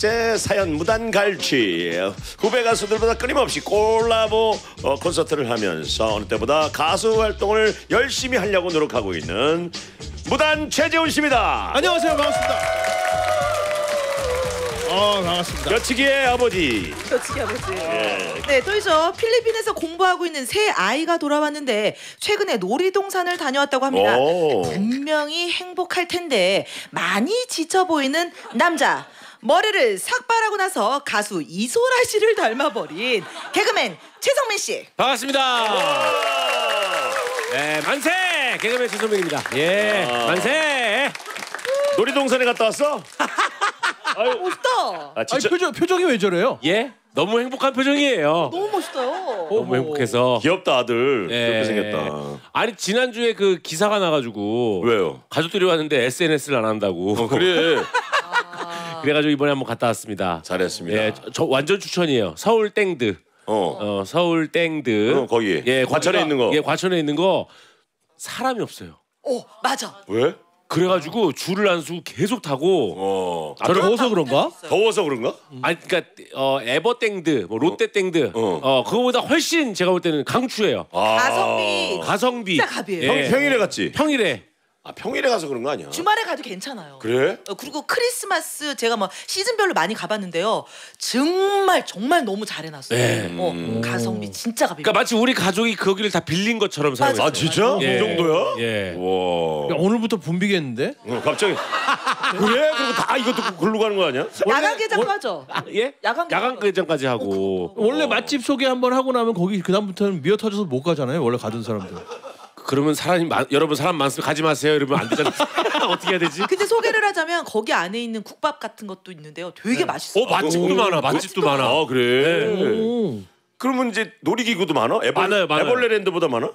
제 사연 무단 갈취. 후배 가수들보다 끊임없이 콜라보 콘서트를 하면서 어느 때보다 가수 활동을 열심히 하려고 노력하고 있는 무단 최재훈 씨입니다. 안녕하세요. 반갑습니다. 반갑습니다. 여치기의 아버지. 여치기 아버지. 네, 또이죠. 필리핀에서 공부하고 있는 새 아이가 돌아왔는데 최근에 놀이동산을 다녀왔다고 합니다. 분명히 행복할 텐데 많이 지쳐 보이는 남자. 머리를 삭발하고 나서 가수 이소라 씨를 닮아버린 개그맨 최성민 씨. 반갑습니다. 네, 만세! 개그맨 최성민입니다. 예, 만세! 놀이동산에 갔다 왔어? 아유, 멋있다. 아니, 표정이 왜 저래요? 예? 너무 행복한 표정이에요. 너무 멋있어요. 너무 행복해서. 귀엽다 아들. 예. 귀엽게 생겼다. 아니 지난주에 그 기사가 나가지고 왜요? 가족들이 왔는데 SNS를 안 한다고. 그래. 그래가지고 이번에 한번 갔다 왔습니다. 잘했습니다. 예, 저 완전 추천이에요. 서울 땡드. 서울 땡드. 거기. 예, 과천에 있는 거. 예, 과천에 있는 거 사람이 없어요. 맞아. 왜? 그래가지고 줄을 안 서고 계속 타고. 저를 더워서 그런가? 더워서 그런가? 아니 그러니까 에버땡드, 뭐 롯데땡드, 그거보다 훨씬 제가 볼 때는 강추해요. 가성비. 진짜 갑이에요. 예. 평일에 갔지? 평일에. 평일에 가서 그런 거 아니야? 주말에 가도 괜찮아요. 그래? 그리고 크리스마스 제가 뭐 시즌별로 많이 가봤는데요. 정말 너무 잘 해놨어요. 네. 가성비 진짜 갑이에요. 그러니까 마치 우리 가족이 거기를 다 빌린 것처럼 사용했어요. 아 진짜? 예. 그 정도야? 예. 와. 그러니까 오늘부터 붐비겠는데? 갑자기. 그래? 그리고 다 이것도 글로 가는 거 아니야? 야간 개장도 하죠. 예? 야간 개장까지 하고. 원래 맛집 소개 한번 하고 나면 거기 그 다음부터는 미어 터져서 못 가잖아요. 원래 가던 사람들. 그러면 여러분 사람 많으면 가지 마세요. 이러면 안 되잖아요. 어떻게 해야 되지? 근데 소개를 하자면 거기 안에 있는 국밥 같은 것도 있는데요. 되게 맛있어요. 맛집도 많아. 맛집도 많아. 아 그래? 오. 그러면 이제 놀이기구도 많아? 많아요. 애벌레랜드보다 많아?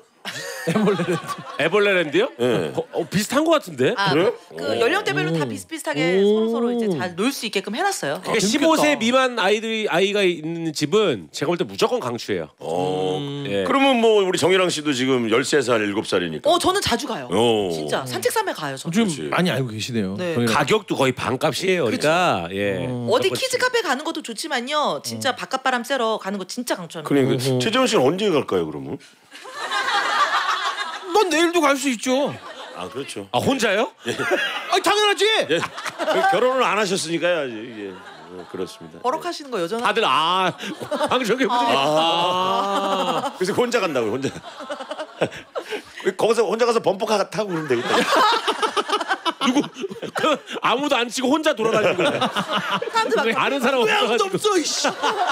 에벌레랜드요? 예. 비슷한 것 같은데? 그래? 그 연령대별로 다 비슷비슷하게 서로 이제 잘 놀 수 있게끔 해놨어요. 그러니까 15세 미만 아이가 있는 집은 제가 볼 때 무조건 강추해요. 예. 그러면 뭐 우리 정일랑 씨도 지금 13살, 7살이니까. 저는 자주 가요. 진짜 산책삼에 가요. 저는. 좀 그렇지. 많이 알고 계시네요. 네. 가격도 거의 반값이에요. 그러니까 예. 어디 키즈 카페 가는 것도 좋지만요. 진짜 바깥바람 쐬러 가는 거 진짜 강추합니다. 그러니까 최재훈 씨는 언제 갈까요, 그러면? 넌 내일도 갈 수 있죠. 아 그렇죠. 아 혼자요? 아 당연하지. 예. 결혼을 안 하셨으니까요. 예. 그렇습니다. 버럭하시는 거 여전한. 다들 방송에 그래서 혼자 간다고요, 혼자. 거기서 혼자 가서 범퍼카 타고 그러면 되겠다. 누구 아무도 안 치고 혼자 돌아다니는 거예요. 사람들 막 아는 사람 없어가지고. 없어 이씨.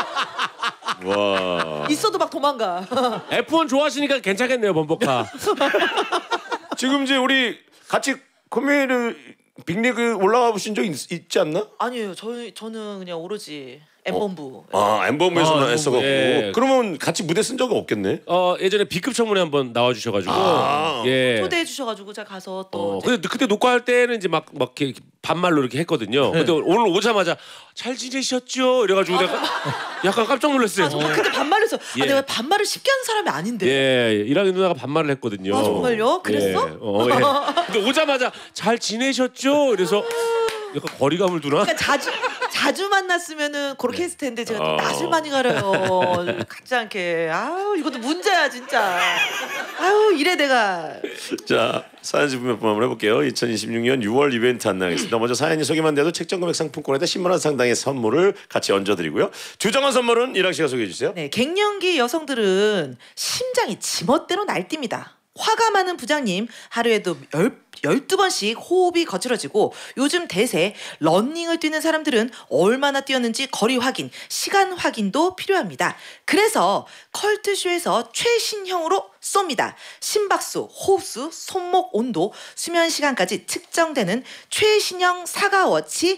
와. 있어도 막 도망가. F1 좋아하시니까 괜찮겠네요, 범퍼카. 지금 이제 우리 같이 코미디 빅리그 올라가 보신 적 있지 않나? 아니에요. 저는 그냥 오로지 M본부. M본부에서만 아, 했어갖고. 예. 그러면 같이 무대 쓴 적은 없겠네. 예전에 B급 청문회 한번 나와주셔가지고. 예. 초대해 주셔가지고 제가 가서 또. 근데 그때 녹화할 때는 이제 막 이렇게 반말로 이렇게 했거든요. 근데 오늘 오자마자 잘 지내셨죠? 이래가지고 내가 약간 깜짝 놀랐어요. 근데 반말을 했어. 예. 내가 반말을 쉽게 하는 사람이 아닌데. 예, 이랑이 누나가 반말을 했거든요. 아 정말요? 그랬어? 예. 근데 오자마자 잘 지내셨죠? 그래서 약간 거리감을 두나? 그러니까 자주 만났으면은 그렇게 했을 텐데 제가 또 낯을 많이 가려요. 같지 않게. 아우 이것도 문제야 진짜. 아우 이래 내가. 자, 사연 집중몇 한번 해볼게요. 2026년 6월 이벤트 안내하겠습니다. 먼저 사연이 소개만 돼도 책정 금액 상품권에다 10만 원 상당의 선물을 같이 얹어드리고요. 주정한 선물은 이랑 씨가 소개해 주세요. 네, 갱년기 여성들은 심장이 지멋대로 날뜁니다. 화가 많은 부장님 하루에도 12번씩 호흡이 거칠어지고 요즘 대세 러닝을 뛰는 사람들은 얼마나 뛰었는지 거리 확인, 시간 확인도 필요합니다. 그래서 컬트쇼에서 최신형으로 쏩니다. 심박수, 호흡수, 손목 온도, 수면 시간까지 측정되는 최신형 사가워치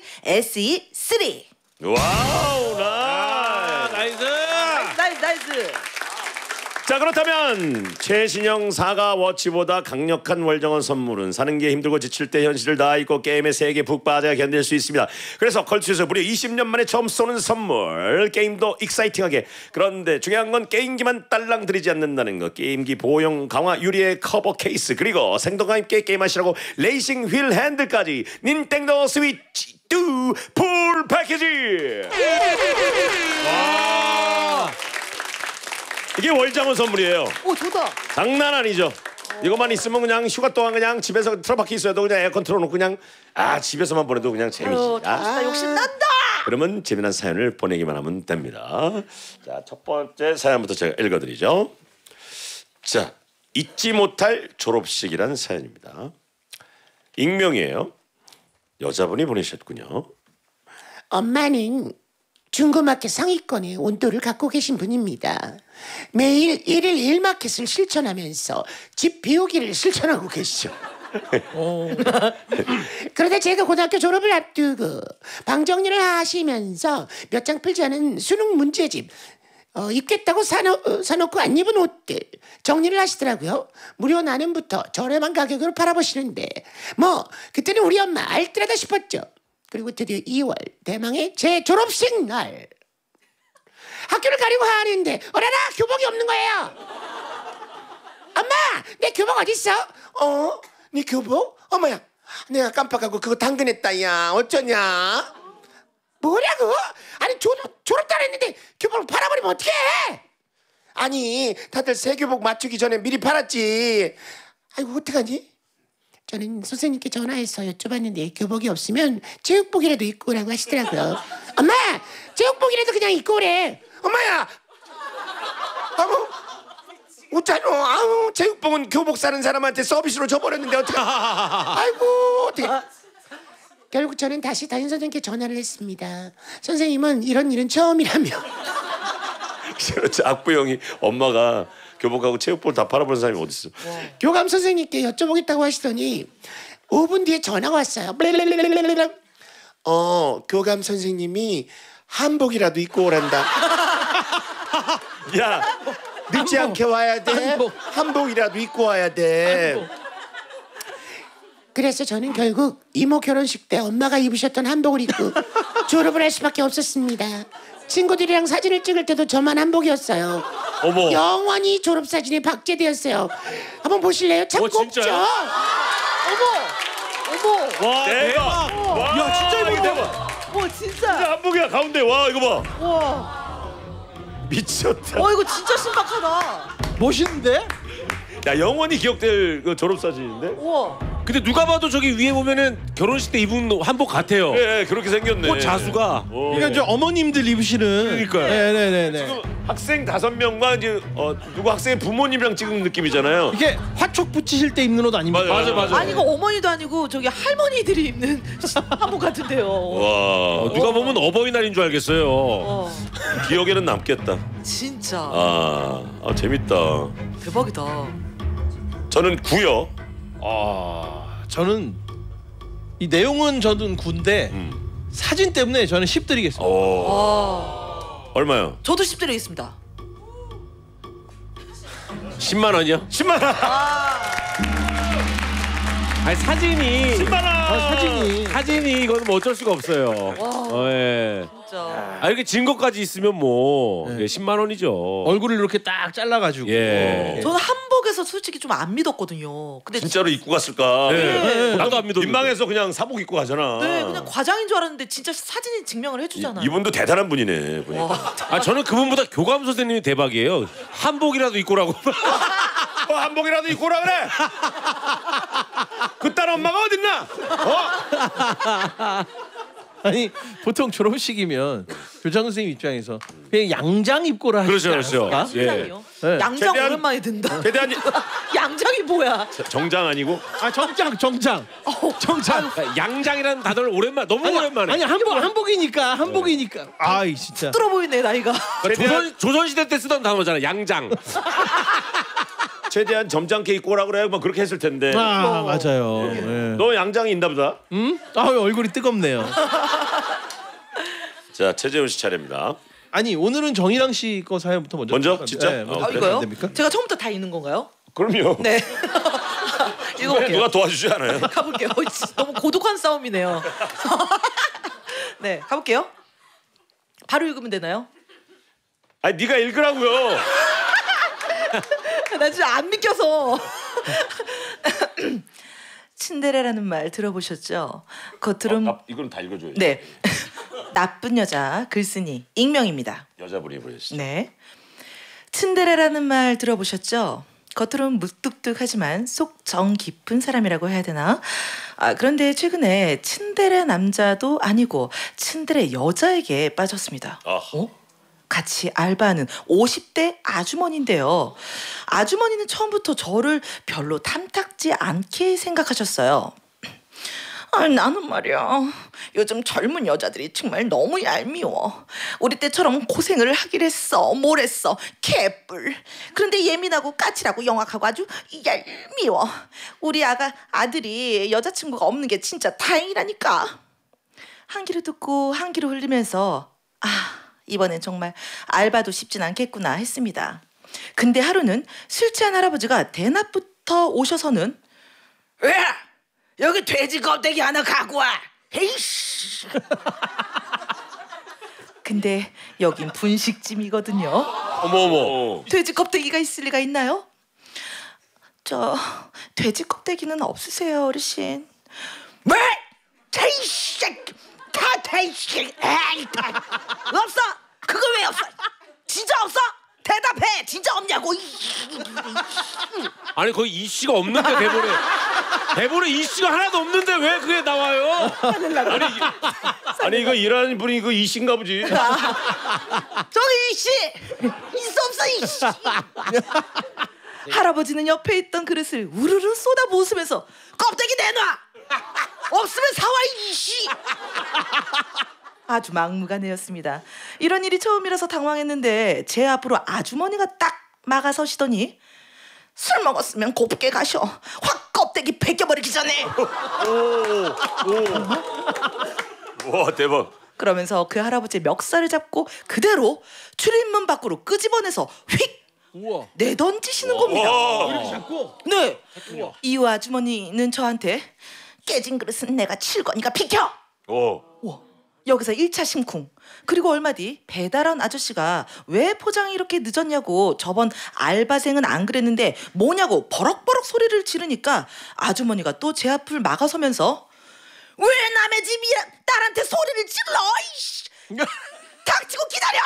SE3. 와우, 나이스. 나이스. 자, 그렇다면 최신형 사과 워치보다 강력한 월정원 선물은 사는 게 힘들고 지칠 때 현실을 다 잊고 게임의 세계에 푹 빠져야 견딜 수 있습니다. 그래서 컬투에서 무려 20년 만에 처음 쏘는 선물, 게임도 익사이팅하게, 그런데 중요한 건 게임기만 딸랑 들이지 않는다는 거. 게임기 보호용 강화 유리의 커버 케이스, 그리고 생동감 있게 게임하시라고 레이싱 휠 핸들까지 닌텐도 스위치 2 풀 패키지. 와, 이게 월장원 선물이에요. 오, 좋다. 장난 아니죠. 이것만 있으면 그냥 휴가 동안 그냥 집에서 틀어박혀 있어도 그냥 에어컨 틀어놓고 그냥 집에서만 보내도 그냥 재미지. 멋있다. 욕심난다. 그러면 재미난 사연을 보내기만 하면 됩니다. 자, 첫 번째 사연부터 제가 읽어드리죠. 자, 잊지 못할 졸업식이라는 사연입니다. 익명이에요. 여자분이 보내셨군요. 엄마는 중고마켓 상위권의 온도를 갖고 계신 분입니다. 매일 1일 1마켓을 실천하면서 집 비우기를 실천하고 계시죠. 그러다 제가 고등학교 졸업을 앞두고 방 정리를 하시면서 몇 장 풀지 않은 수능 문제집 입겠다고 사놓고 안 입은 옷들 정리를 하시더라고요. 무료 나눔부터 저렴한 가격으로 팔아보시는데 뭐 그때는 우리 엄마 알뜰하다 싶었죠. 그리고 드디어 2월 대망의 제 졸업식 날 학교를 가려고 하는데 어라라 교복이 없는 거예요. 엄마 내 교복 어딨어? 네 교복? 어머야 내가 깜빡하고 그거 당근했다. 야 어쩌냐? 뭐라고? 아니 졸업도 안 했는데 교복을 팔아버리면 어떡해? 아니 다들 새 교복 맞추기 전에 미리 팔았지. 아이고 어떡하지? 저는 선생님께 전화해서 여쭤봤는데 교복이 없으면 체육복이라도 입고 오라고 하시더라고요. 엄마 체육복이라도 그냥 입고 오래. 엄마야 웃잖아. 체육복은 교복 사는 사람한테 서비스로 줘버렸는데 어떡해. 아이고 어떡해. 결국 저는 다시 담임 선생님께 전화를 했습니다. 선생님은 이런 일은 처음이라며. 그렇지. 악부형이 엄마가 교복하고 체육복을 다 팔아보는 사람이 어딨어. 교감 선생님께 여쭤보겠다고 하시더니 5분 뒤에 전화가 왔어요. 교감 선생님이 한복이라도 입고 오란다. 야, 늦지 않게 와야 돼. 한복이라도 입고 와야 돼. 그래서 저는 결국 이모 결혼식 때 엄마가 입으셨던 한복을 입고 졸업을 할 수밖에 없었습니다. 친구들이랑 사진을 찍을 때도 저만 한복이었어요. 어머. 영원히 졸업사진에 박제되었어요. 한번 보실래요? 참 곱죠? 진짜요? 어머. 와 대박. 와, 야, 진짜 이거 대박. 와, 진짜. 한복이야 가운데. 와, 이거 봐. 와. 미쳤다. 이거 진짜 신박하다. 멋있는데? 야, 영원히 기억될 그 졸업 사진인데. 우와. 근데 누가 봐도 저기 위에 보면은 결혼식 때 입은 한복 같아요. 네, 그렇게 생겼네. 꽃 자수가. 그러니까 저 어머님들 입으시는. 그러니까요. 네네네. 학생 5명과 이제 누구 학생의 부모님이랑 찍은 느낌이잖아요. 이게 화촉 붙이실 때 입는 옷 아닙니까? 맞아. 아니 이거 어머니도 아니고 저기 할머니들이 입는 한복 같은데요. 와, 누가 보면 어버이날인 줄 알겠어요. 와, 기억에는 남겠다. 진짜 재밌다. 대박이다. 저는 9요. 저는 이 내용은 저는 9인데 사진 때문에 저는 10 드리겠습니다. 와, 얼마요? 저도 10 드리겠습니다. 10만 원이요? 10만 원. 아니 사진이 10만 원. 사진이 이건 뭐 어쩔 수가 없어요. 예. 진짜. 이렇게 증거까지 있으면 뭐 네. 10만 원이죠. 얼굴을 이렇게 딱 잘라가지고. 예. 저는 한복에서 솔직히 좀 안 믿었거든요. 근데 진짜로 입고 갔을까? 네. 나도 안 믿었는데. 민망해서 그냥 사복 입고 가잖아. 네, 그냥 과장인 줄 알았는데 진짜 사진이 증명을 해주잖아요. 이분도 대단한 분이네. 보니까. 저는 그분보다 교감 선생님이 대박이에요. 한복이라도 입고라고. 한복이라도 입고 오라 그래. 그딴 엄마가 어딨나? 아니 보통 졸업식이면 교장 선생님 입장에서 그냥 양장 입고라 하시지 그렇죠. 않을까? 예. 양장이요? 네. 양장 최대한- 오랜만에 든다. 최대한 양장이 뭐야? 정장 아니고 정장. 양장이라는 단어를 너무 오랜만에. 아니 한복이니까. 아이 진짜. 들어 보이네 나이가. 조선시대 때 쓰던 단어잖아. 양장. 최대한 점잖게 입고 오라 그래. 막 그렇게 했을 텐데. 맞아요. 예. 너 양장이 있나 보다. 얼굴이 뜨겁네요. 자, 최재훈 씨 차례입니다. 아니 오늘은 정인랑 씨 거 사연부터 먼저? 진짜? 네, 먼저 아, 안 이거요? 됩니까? 제가 처음부터 다 읽는 건가요? 그럼요. 네. 읽어볼게요. 누가 도와주지 않아요? 가볼게요. 너무 고독한 싸움이네요. 네, 가볼게요. 바로 읽으면 되나요? 아니 네가 읽으라고요. 나 진짜 안 믿겨서. 친데레라는 말 들어보셨죠? 겉으론 이건 다 읽어줘야지. 네. 나쁜 여자 글쓴이 익명입니다. 여자분이 보냈어. 네. 츤데레라는 말 들어보셨죠? 겉으로는 무뚝뚝하지만 속 정 깊은 사람이라고 해야 되나? 그런데 최근에 츤데레 남자도 아니고 츤데레 여자에게 빠졌습니다. 같이 알바하는 50대 아주머니인데요. 아주머니는 처음부터 저를 별로 탐탁지 않게 생각하셨어요. 나는 말이야, 요즘 젊은 여자들이 정말 너무 얄미워. 우리 때처럼 고생을 하길 했어. 뭘 했어. 개뿔. 그런데 예민하고 까칠하고 영악하고 아주 얄미워. 우리 아들이 여자친구가 없는 게 진짜 다행이라니까. 한 귀로 듣고 한 귀로 흘리면서 이번엔 정말 알바도 쉽진 않겠구나 했습니다. 근데 하루는 술 취한 할아버지가 대낮부터 오셔서는 여기 돼지 껍데기 하나 갖고 와. 에이씨. 근데 여긴 분식집이거든요. 어머. 돼지 껍데기가 있을 리가 있나요? 저 돼지 껍데기는 없으세요, 어르신? 뭐? 돼지 다 돼지. 없어. 그거 왜 없어? 진짜 없어? 대답해. 진짜 없냐고. 아니 거기 이씨가 없는데 대본에 이씨가 하나도 없는데 왜 그게 나와요? 아니 이거 일하는 분이 이거 이신가 보지. 저기 이씨 있어 없어 이씨. 할아버지는 옆에 있던 그릇을 우르르 쏟아부으면서 껍데기 내놔. 없으면 사와 이씨. 아주 막무가내였습니다. 이런 일이 처음이라서 당황했는데 제 앞으로 아주머니가 딱 막아서시더니 술 먹었으면 곱게 가셔. 확 껍데기 벗겨버리기 전에. 와 대박. 그러면서 그 할아버지의 멱살을 잡고 그대로 출입문 밖으로 끄집어내서 휙 우와. 내던지시는 겁니다. 이렇게 잡고. 네. 이후 아주머니는 저한테 깨진 그릇은 내가 칠 거니까 비켜. 우와. 여기서 1차 심쿵. 그리고 얼마 뒤 배달원 아저씨가 왜 포장이 이렇게 늦었냐고 저번 알바생은 안 그랬는데 뭐냐고 버럭버럭 소리를 지르니까 아주머니가 또 제 앞을 막아서면서 왜 남의 집 딸한테 소리를 질러 이씨. 닥치고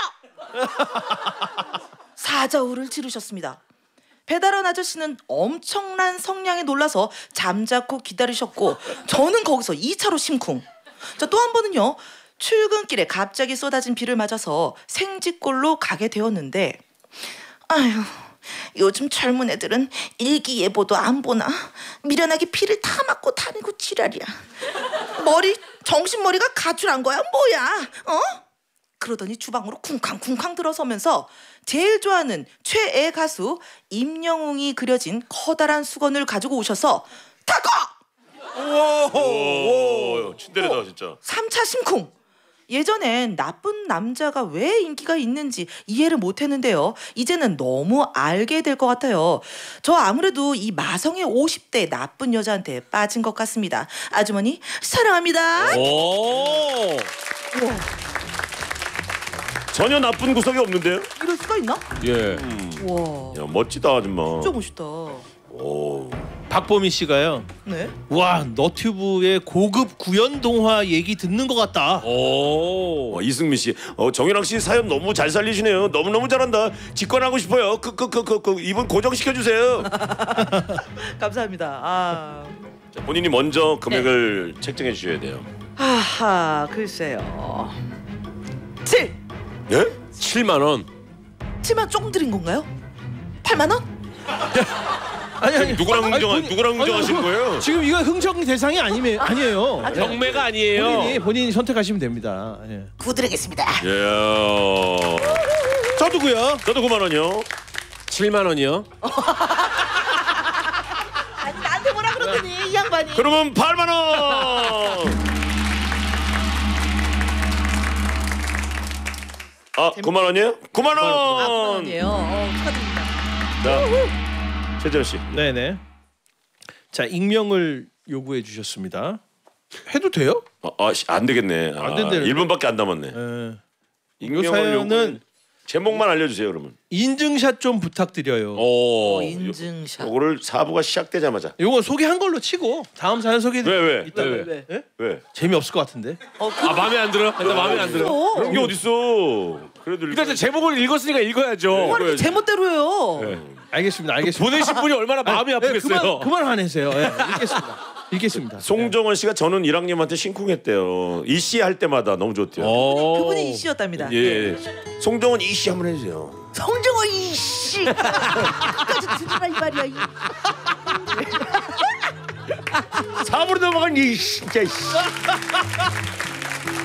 기다려. 사자우를 지르셨습니다. 배달원 아저씨는 엄청난 성량에 놀라서 잠자코 기다리셨고 저는 거기서 2차로 심쿵. 자, 또 한 번은요. 출근길에 갑자기 쏟아진 비를 맞아서 생쥐꼴로 가게 되었는데 아휴 요즘 젊은 애들은 일기예보도 안 보나 미련하게 비를 다 맞고 다니고 지랄이야. 정신머리가 가출한 거야 뭐야 그러더니 주방으로 쿵쾅쿵쾅 들어서면서 제일 좋아하는 최애 가수 임영웅이 그려진 커다란 수건을 가지고 오셔서 닦아! 오, 친데레다 진짜. 3차 심쿵. 예전엔 나쁜 남자가 왜 인기가 있는지 이해를 못했는데요. 이제는 너무 알게 될 것 같아요. 저 아무래도 이 마성의 50대 나쁜 여자한테 빠진 것 같습니다. 아주머니 사랑합니다. 오. 우와, 전혀 나쁜 구석이 없는데요? 이럴 수가 있나? 예. 와, 야 멋지다 아줌마. 진짜 멋있다. 오. 박보미 씨가요. 네. 와 너튜브의 고급 구연 동화 얘기 듣는 것 같다. 오. 이승민 씨, 정윤학 씨 사연 너무 잘 살리시네요. 너무 잘한다. 직관하고 싶어요. 이분 고정시켜 주세요. 감사합니다. 본인이 먼저 금액을 책정해 주셔야 돼요. 하하, 글쎄요. 7. 예? 7만 원. 7만 조금 드린 건가요? 8만 원? 아니 누구랑 흥정하시는 아니, 거예요? 지금 이거 흥정 대상이 아니에요. 경매가 아니에요. 본인이 선택하시면 됩니다. 예. 구드리겠습니다. 예. 저도고요. 저도 9만 원이요. 7만 원이요. 아니 나한테 뭐라 그러더니 이 양반이. 그러면 8만 원. 아, 9만 원이에요? 9만 아, 원. 아니에요. 축하드립니다. 자, 최재현 씨. 네네. 자, 익명을 요구해 주셨습니다. 해도 돼요? 안 되겠네. 안 된대요. 1분밖에 안 남았네. 이 익명을 사연은 요구는 제목만 알려주세요, 그러면. 인증샷 좀 부탁드려요. 인증샷. 요거를 4부가 시작되자마자. 요거 소개한 걸로 치고 다음 사연 소개해 왜? 이따 왜? 왜? 재미없을 것 같은데. 아 마음에 안 들어? 나 마음에 안 들어. 그런 게 어딨어? 그래도 일단 제목을 읽었으니까 읽어야죠. 이렇게 제멋대로요. 알겠습니다. 보내신 분이 얼마나 마음이 아프겠어요. 그만 화내세요. 예, 읽겠습니다. 송정원 씨가 저는 1학년한테 심쿵했대요. 이씨 할 때마다 너무 좋대요. 그분이 이씨였답니다. 예. 송정원 이씨 한번 해주세요. 성정원 이씨. 끝까지 들으라 이 말이야. 4부로 넘어간 이씨. 진짜 이씨.